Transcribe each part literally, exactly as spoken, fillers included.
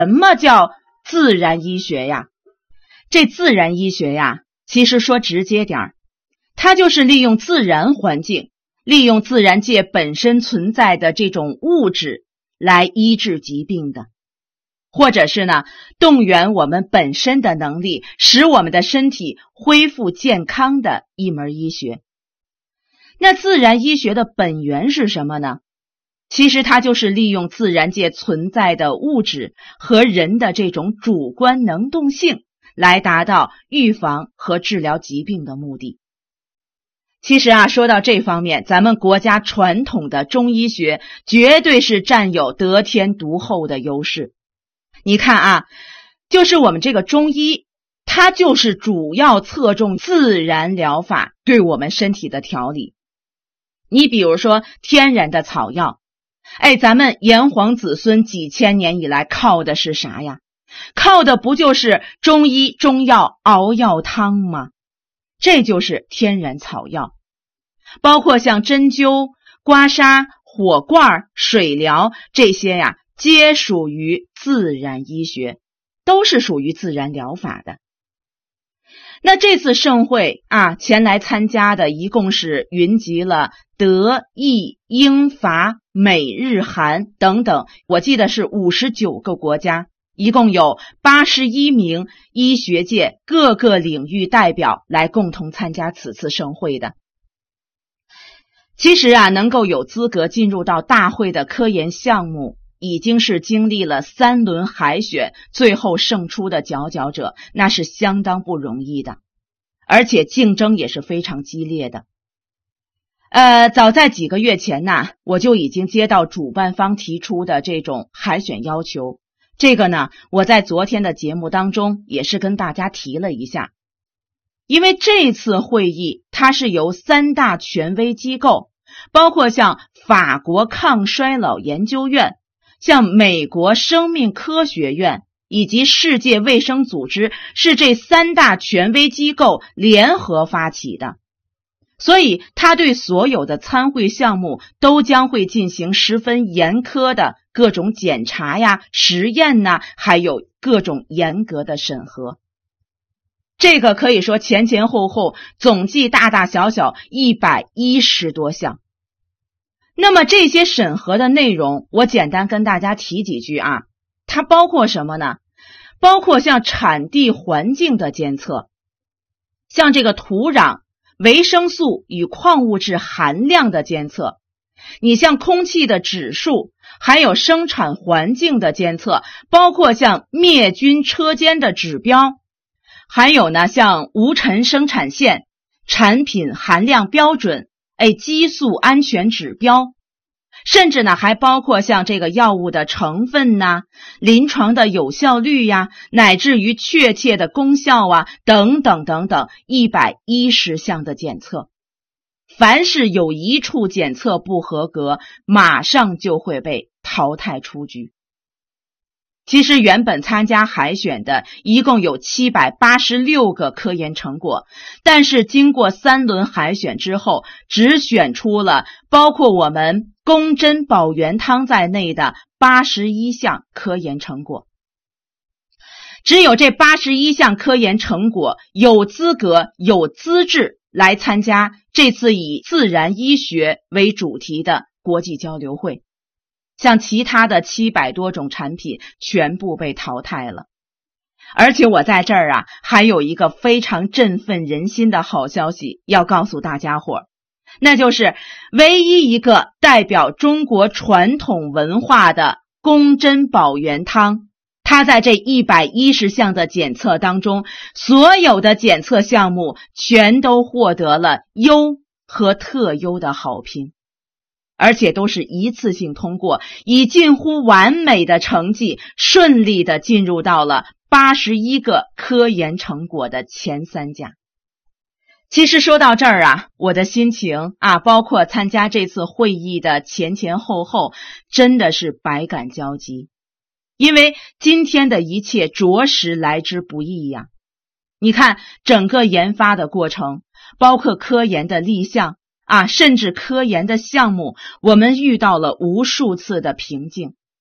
什么叫自然医学呀？这自然医学呀，其实说直接点，它就是利用自然环境，利用自然界本身存在的这种物质来医治疾病的，或者是呢，动员我们本身的能力，使我们的身体恢复健康的一门医学。那自然医学的本源是什么呢？其实它就是利用自然界存在的物质和人的这种主观能动性，来达到预防和治疗疾病的目的。其实啊，说到这方面，咱们国家传统的中医学绝对是占有得天独厚的优势。你看啊，就是我们这个中医，它就是主要侧重自然疗法对我们身体的调理。你比如说天然的草药，哎，咱们炎黄子孙几千年以来靠的是啥呀？靠的不就是中医中药熬药汤吗？这就是天然草药。包括像针灸、刮痧、火罐、水疗这些呀，皆属于自然医学，都是属于自然疗法的。那这次盛会啊，前来参加的一共是云集了德、意、英、法、美、日、韩等等，我记得是五十九个国家，一共有八十一名医学界各个领域代表来共同参加此次盛会的。其实啊，能够有资格进入到大会的科研项目，已经是经历了三轮海选，最后胜出的佼佼者，那是相当不容易的，而且竞争也是非常激烈的。呃，早在几个月前呢，我就已经接到主办方提出的这种海选要求。这个呢，我在昨天的节目当中也是跟大家提了一下。因为这次会议它是由三大权威机构，包括像法国抗衰老研究院、像美国生命科学院以及世界卫生组织，是这三大权威机构联合发起的。所以他对所有的参会项目都将会进行十分严苛的各种检查呀、实验呐，还有各种严格的审核。这个可以说前前后后总计大大小小一百一十多项。那么这些审核的内容，我简单跟大家提几句啊。它包括什么呢？包括像产地环境的监测，像这个土壤、维生素与矿物质含量的监测，你像空气的指数，还有生产环境的监测，包括像灭菌车间的指标，还有呢像无尘生产线、产品含量标准、哎激素安全指标，甚至呢还包括像这个药物的成分呐、临床的有效率呀，乃至于确切的功效啊等等等等一百一十项的检测。凡是有一处检测不合格，马上就会被淘汰出局。其实原本参加海选的一共有七百八十六个科研成果，但是经过三轮海选之后，只选出了包括我们宫针保元汤在内的八十一项科研成果。只有这八十一项科研成果有资格、有资质来参加这次以自然医学为主题的国际交流会。像其他的七百多种产品全部被淘汰了。而且我在这儿啊，还有一个非常振奋人心的好消息要告诉大家伙，那就是唯一一个代表中国传统文化的宫针保元汤，它在这一百一十项的检测当中，所有的检测项目全都获得了优和特优的好评。而且都是一次性通过，以近乎完美的成绩顺利地进入到了八十一个科研成果的前三甲。其实说到这儿啊，我的心情啊，包括参加这次会议的前前后后，真的是百感交集。因为今天的一切着实来之不易呀。你看整个研发的过程，包括科研的立项啊，甚至科研的项目，我们遇到了无数次的瓶颈。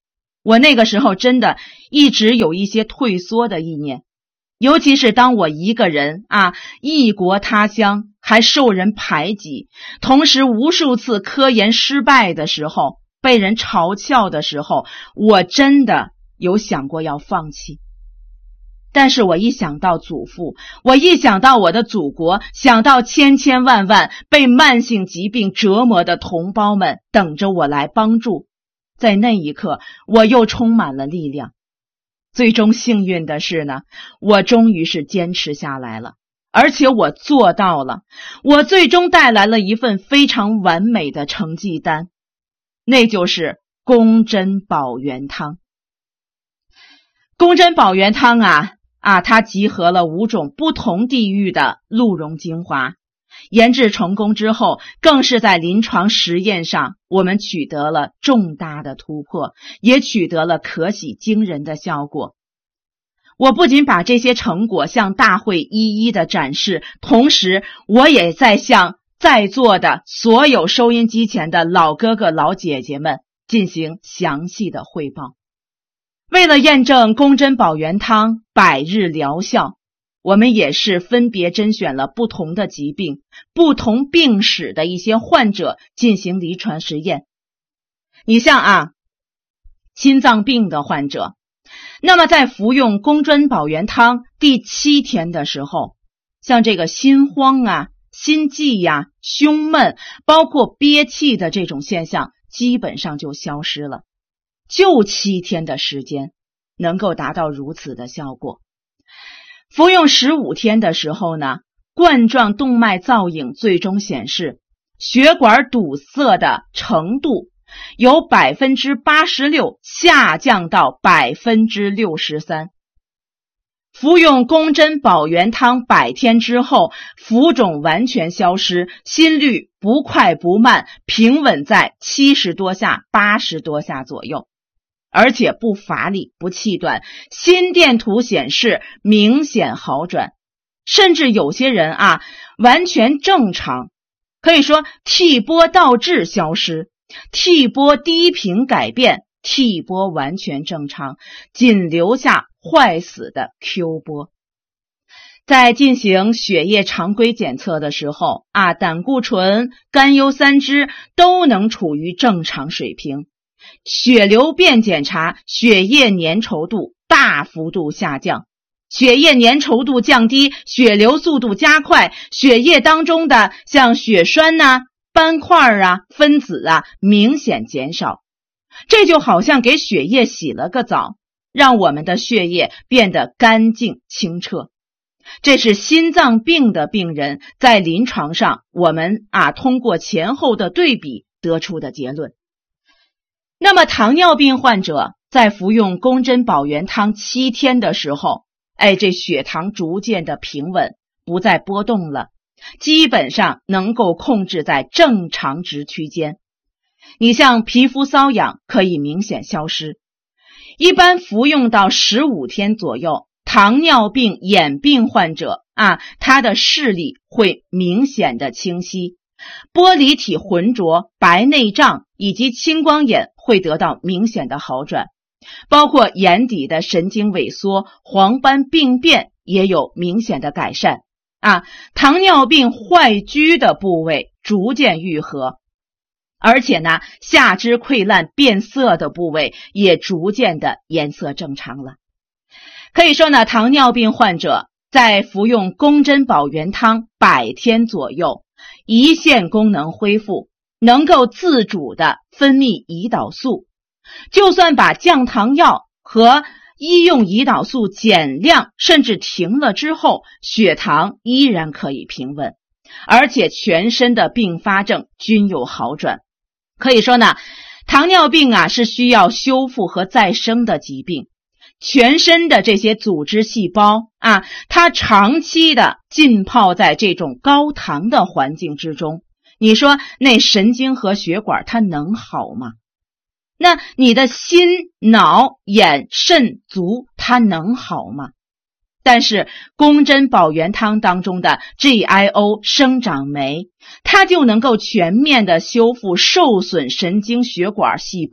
我那个时候真的一直有一些退缩的意念，尤其是当我一个人啊，异国他乡，还受人排挤，同时无数次科研失败的时候，被人嘲笑的时候，我真的有想过要放弃。但是我一想到祖父，我一想到我的祖国，想到千千万万被慢性疾病折磨的同胞们等着我来帮助，在那一刻我又充满了力量。最终幸运的是呢，我终于是坚持下来了，而且我做到了，我最终带来了一份非常完美的成绩单，那就是宫珍保元汤。宫珍保元汤啊啊，它集合了五种不同地域的鹿茸精华，研制成功之后，更是在临床实验上我们取得了重大的突破，也取得了可喜惊人的效果。我不仅把这些成果向大会一一的展示，同时我也在向在座的所有收音机前的老哥哥老姐姐们进行详细的汇报。为了验证宫珍保元汤百日疗效，我们也是分别甄选了不同的疾病、不同病史的一些患者进行临床实验。你像啊，心脏病的患者，那么在服用宫珍保元汤第七天的时候，像这个心慌啊、心悸呀、胸闷，包括憋气的这种现象，基本上就消失了。就七天的时间能够达到如此的效果。服用十五天的时候呢，冠状动脉造影最终显示血管堵塞的程度由 百分之八十六 下降到 百分之六十三。服用宫珍保元汤百天之后，浮肿完全消失，心率不快不慢，平稳在七十多下、八十多下左右。而且不乏力不气短，心电图显示明显好转，甚至有些人啊完全正常，可以说 T 波倒置消失， T 波低频改变， T 波完全正常，仅留下坏死的 Q 波。在进行血液常规检测的时候啊，胆固醇、甘油三酯都能处于正常水平。血流变检查，血液粘稠度大幅度下降，血液粘稠度降低，血流速度加快，血液当中的像血栓呐、斑块啊、分子啊明显减少。这就好像给血液洗了个澡，让我们的血液变得干净清澈。这是心脏病的病人在临床上我们啊通过前后的对比得出的结论。那么糖尿病患者在服用宫珍保元汤七天的时候，哎，这血糖逐渐的平稳，不再波动了，基本上能够控制在正常值区间。你像皮肤瘙痒可以明显消失。一般服用到十五天左右，糖尿病眼病患者啊，他的视力会明显的清晰，玻璃体浑浊、白内障以及青光眼会得到明显的好转，包括眼底的神经萎缩、黄斑病变也有明显的改善啊。糖尿病坏疽的部位逐渐愈合，而且呢，下肢溃烂变色的部位也逐渐的颜色正常了。可以说呢，糖尿病患者在服用宫珍保元汤百天左右，胰腺功能恢复，能够自主的分泌胰岛素，就算把降糖药和医用胰岛素减量甚至停了之后，血糖依然可以平稳，而且全身的并发症均有好转。可以说呢，糖尿病啊是需要修复和再生的疾病，全身的这些组织细胞啊，它长期的浸泡在这种高糖的环境之中，你说那神经和血管它能好吗？那你的心、脑、眼、肾、足它能好吗？但是宫珍保元汤当中的 G I O 生长酶，它就能够全面的修复受损神经血管细胞，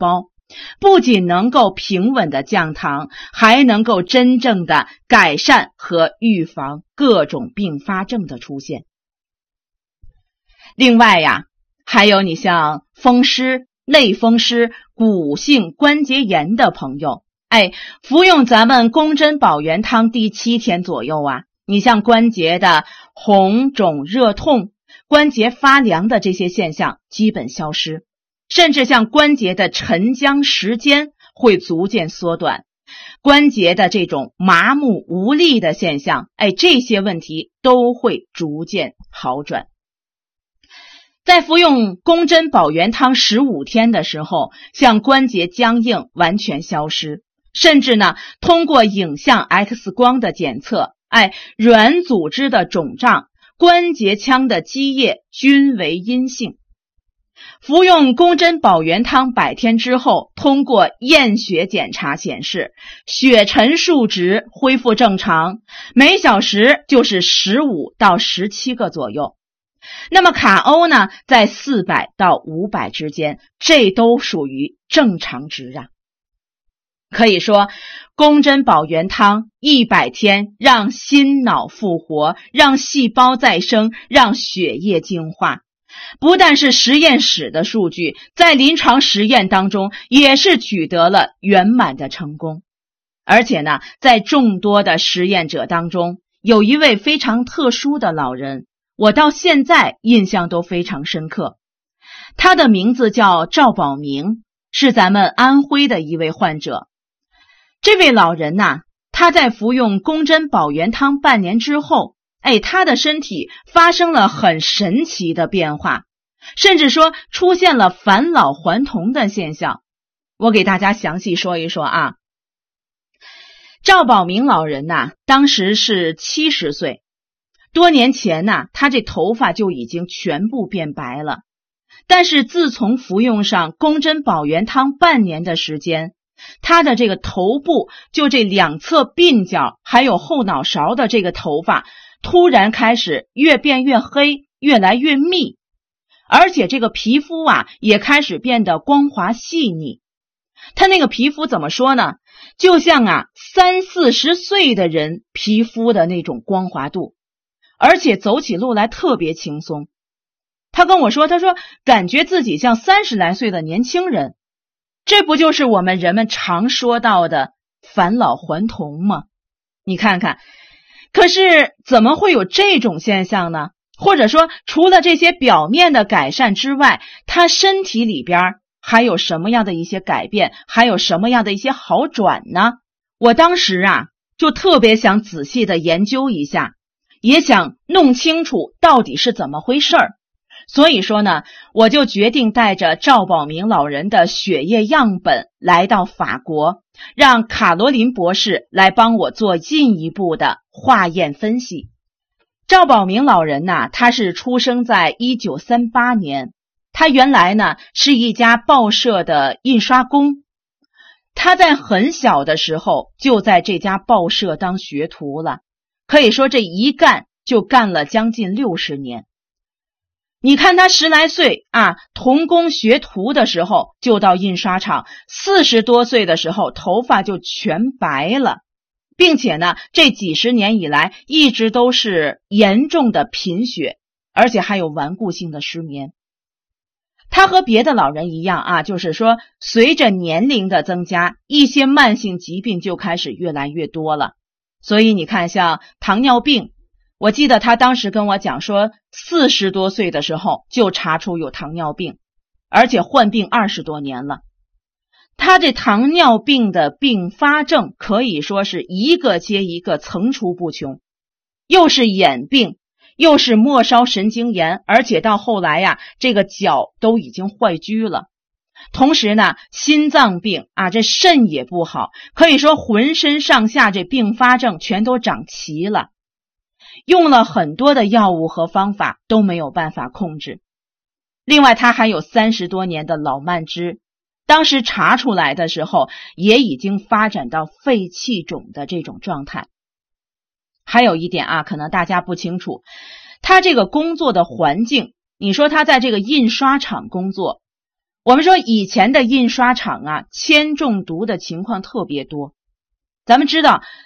不仅能够平稳的降糖，还能够真正的改善和预防各种并发症的出现。另外呀，还有你像风湿、类风湿、骨性关节炎的朋友，哎，服用咱们宫针保元汤第七天左右啊，你像关节的红肿热痛、关节发凉的这些现象基本消失，甚至像关节的沉僵时间会逐渐缩短，关节的这种麻木无力的现象，哎，这些问题都会逐渐好转。在服用宫针保元汤十五天的时候，像关节僵硬完全消失，甚至呢，通过影像 X 光的检测，哎，软组织的肿胀、关节腔的积液均为阴性。服用宫针保元汤百天之后，通过验血检查显示，血沉数值恢复正常，每小时就是十五到十七个左右。那么卡欧呢，在四百到五百之间，这都属于正常值啊。可以说，宫针保元汤一百天让心脑复活，让细胞再生，让血液净化。不但是实验室的数据，在临床实验当中也是取得了圆满的成功。而且呢，在众多的实验者当中，有一位非常特殊的老人，我到现在印象都非常深刻。他的名字叫赵宝明，是咱们安徽的一位患者。这位老人呐、啊，他在服用宫针保元汤半年之后，哎，他的身体发生了很神奇的变化，甚至说出现了返老还童的现象。我给大家详细说一说啊。赵宝明老人呐、啊，当时是七十岁，多年前呐、啊，他这头发就已经全部变白了。但是自从服用上宫针保元汤半年的时间，他的这个头部就这两侧鬓角还有后脑勺的这个头发突然开始越变越黑，越来越密，而且这个皮肤啊也开始变得光滑细腻。他那个皮肤怎么说呢？就像啊三四十岁的人皮肤的那种光滑度，而且走起路来特别轻松。他跟我说，他说感觉自己像三十来岁的年轻人。这不就是我们人们常说到的返老还童吗？你看看，可是怎么会有这种现象呢？或者说，除了这些表面的改善之外，他身体里边还有什么样的一些改变，还有什么样的一些好转呢？我当时啊，就特别想仔细的研究一下，也想弄清楚到底是怎么回事儿。所以说呢，我就决定带着赵宝明老人的血液样本来到法国，让卡罗琳博士来帮我做进一步的化验分析。赵宝明老人呢，他是出生在一九三八年，他原来呢是一家报社的印刷工，他在很小的时候就在这家报社当学徒了，可以说这一干就干了将近六十年。你看他十来岁啊，童工学徒的时候就到印刷厂，四十多岁的时候头发就全白了，并且呢，这几十年以来一直都是严重的贫血，而且还有顽固性的失眠。他和别的老人一样啊，就是说随着年龄的增加，一些慢性疾病就开始越来越多了。所以你看，像糖尿病，我记得他当时跟我讲说，四十多岁的时候就查出有糖尿病，而且患病二十多年了。他这糖尿病的并发症可以说是一个接一个，层出不穷，又是眼病，又是末梢神经炎，而且到后来呀，这个脚都已经坏疽了。同时呢，心脏病啊，这肾也不好，可以说浑身上下这并发症全都长齐了。用了很多的药物和方法都没有办法控制。另外他还有三十多年的老慢支，当时查出来的时候也已经发展到肺气肿的这种状态。还有一点啊，可能大家不清楚，他这个工作的环境，你说他在这个印刷厂工作， 我们说以前的印刷厂啊，铅中毒的情况特别多。咱们知道